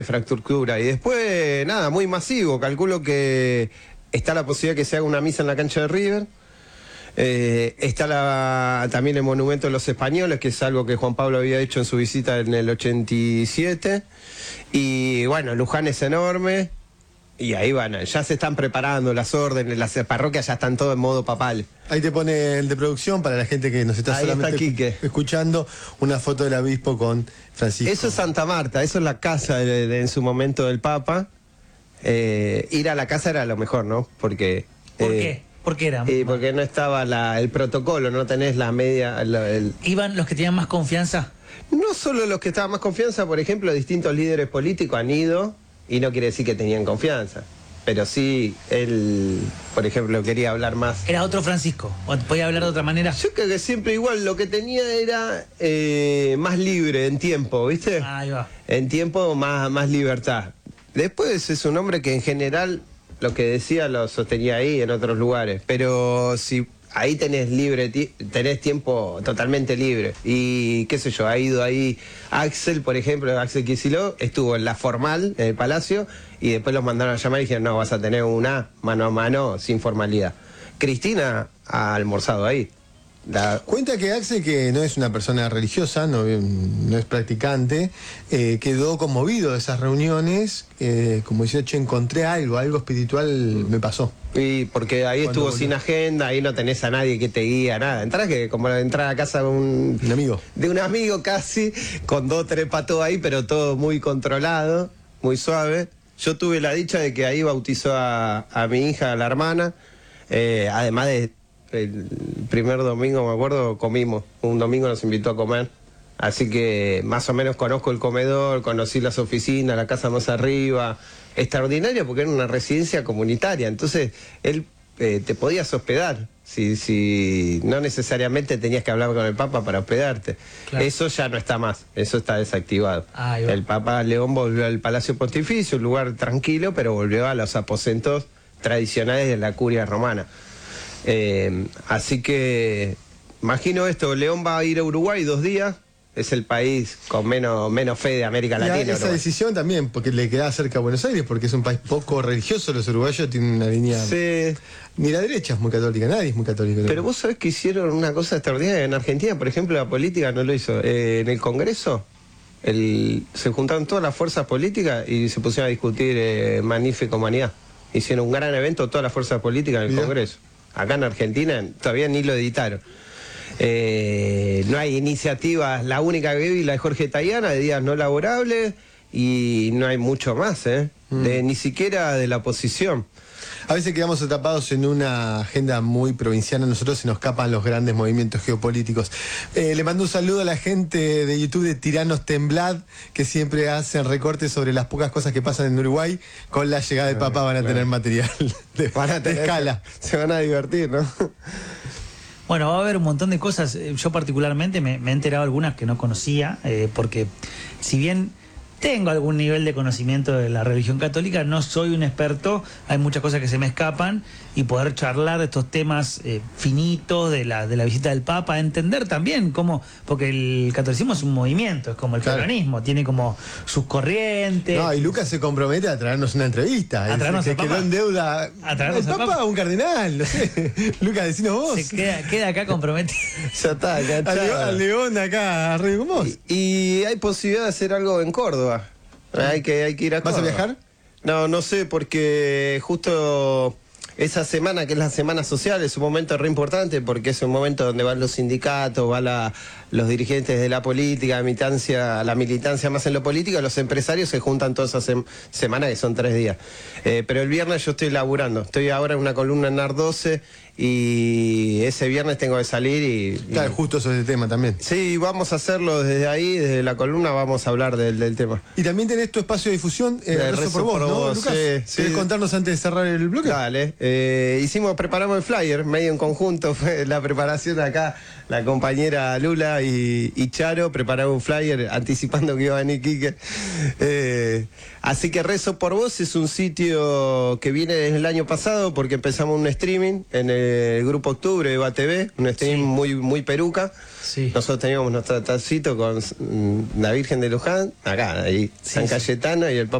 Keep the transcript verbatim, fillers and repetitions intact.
infraestructura. Y después, nada, muy masivo. Calculo que está la posibilidad que se haga una misa en la cancha de River. Eh, está la, también el monumento de los españoles, que es algo que Juan Pablo había hecho en su visita en el ochenta y siete. Y bueno, Luján es enorme. Y ahí van, ya se están preparando las órdenes, las parroquias ya están todo en modo papal. Ahí te pone el de producción para la gente que nos está ahí solamente está escuchando, una foto del obispo con Francisco. Eso es Santa Marta, eso es la casa de, de, en su momento del Papa. Eh, ir a la casa era lo mejor, ¿no? Porque... ¿Por eh, qué? ¿Por qué era? Eh, porque no estaba la, el protocolo, no tenés la media... La, el... ¿Iban los que tenían más confianza? No solo los que estaban más confianza, por ejemplo, distintos líderes políticos han ido... Y no quiere decir que tenían confianza. Pero sí, él, por ejemplo, quería hablar más. ¿Era otro Francisco? ¿O podía hablar de otra manera? Yo creo que siempre igual, lo que tenía era eh, más libre en tiempo, ¿viste? Ahí va. En tiempo, más, más libertad. Después es un hombre que en general, lo que decía lo sostenía ahí en otros lugares. Pero si ahí tenés libre, tenés tiempo totalmente libre. Y qué sé yo, ha ido ahí Axel, por ejemplo, Axel Kicillof, estuvo en la formal, en el Palacio, y después los mandaron a llamar y dijeron, no, vas a tener una mano a mano sin formalidad. Cristina ha almorzado ahí. La... Cuenta que Axel, que no es una persona religiosa, no, no es practicante, eh, quedó conmovido de esas reuniones, eh, como decía, che, encontré algo, algo espiritual me pasó. Y porque ahí estuvo volvió? Sin agenda, ahí no tenés a nadie que te guía, nada. Entrás que como entrar a casa de un, un amigo. De un amigo casi, con dos, tres patos ahí, pero todo muy controlado, muy suave. Yo tuve la dicha de que ahí bautizó a, a mi hija, a la hermana, eh, además de... El primer domingo, me acuerdo, comimos. Un domingo nos invitó a comer. Así que más o menos conozco el comedor, conocí las oficinas, la casa más arriba. Extraordinario porque era una residencia comunitaria. Entonces, él eh, te podías hospedar. Si, si no necesariamente tenías que hablar con el Papa para hospedarte. Claro. Eso ya no está más. Eso está desactivado. Ah, el Papa León volvió al Palacio Pontificio, un lugar tranquilo, pero volvió a los aposentos tradicionales de la curia romana. Eh, así que imagino esto, León va a ir a Uruguay dos días, es el país con menos, menos fe de América Latina. Y esa Uruguay. Decisión también, porque le queda cerca a Buenos Aires, porque es un país poco religioso, los uruguayos tienen una línea... Sí. Ni la derecha es muy católica, nadie es muy católico. Pero vos sabés que hicieron una cosa extraordinaria en Argentina, por ejemplo, la política no lo hizo. Eh, en el Congreso el, se juntaron todas las fuerzas políticas y se pusieron a discutir eh, Magnífica Humanidad. Hicieron un gran evento todas las fuerzas políticas en el Mira. Congreso. Acá en Argentina todavía ni lo editaron. Eh, no hay iniciativas, la única que vi la de Jorge Tayana, de días no laborables, y no hay mucho más, ¿eh? Mm. De, ni siquiera de la oposición. A veces quedamos atrapados en una agenda muy provinciana, nosotros se nos escapan los grandes movimientos geopolíticos. Eh, le mando un saludo a la gente de YouTube de Tiranos Temblad, que siempre hacen recortes sobre las pocas cosas que pasan en Uruguay. Con la llegada del Papa van a tener material de, van a tener, de escala. Se van a divertir, ¿no? Bueno, va a haber un montón de cosas. Yo particularmente me, me he enterado algunas que no conocía, eh, porque si bien... tengo algún nivel de conocimiento de la religión católica, no soy un experto, hay muchas cosas que se me escapan, y poder charlar de estos temas eh, finitos de la, de la visita del Papa, entender también cómo, porque el catolicismo es un movimiento, es como el claro. peronismo, tiene como sus corrientes. No, y Lucas se compromete a traernos una entrevista. A traernos se al quedó Papa. en deuda. A traernos el al Papa, Papa. Un cardenal, no sé. Lucas, decinos vos. Se queda, queda acá comprometido. Ya está, acá al, León, al León acá arriba con vos. Y, y hay posibilidad de hacer algo en Córdoba. Hay que, hay que ir a ¿Vas Córdoba. a viajar? No, no sé, porque justo esa semana, que es la semana social, es un momento re importante, porque es un momento donde van los sindicatos, van la, los dirigentes de la política, la militancia, la militancia más en lo político, los empresarios se juntan toda esa sem semana, que son tres días. Eh, pero el viernes yo estoy laburando, estoy ahora en una columna en NAR doce, y ese viernes tengo que salir y... Claro, y... justo sobre el tema también. Sí, vamos a hacerlo desde ahí, desde la columna vamos a hablar del, del tema. Y también tenés tu espacio de difusión, eh, Rezo, Rezo por vos, por ¿no, vos, Lucas? Sí, sí. ¿Querés contarnos antes de cerrar el bloque? Dale, eh, hicimos, preparamos el flyer, medio en conjunto, fue la preparación acá, la compañera Lula y, y Charo prepararon un flyer anticipando que iba a venir Quique. Eh, así que Rezo por Vos es un sitio que viene desde el año pasado, porque empezamos un streaming en el el Grupo Octubre de BATV, un stream Sí. muy, muy peruca. Sí. Nosotros teníamos nuestro tacito con mm, la Virgen de Luján, acá, ahí, Sí, San sí. Cayetano y el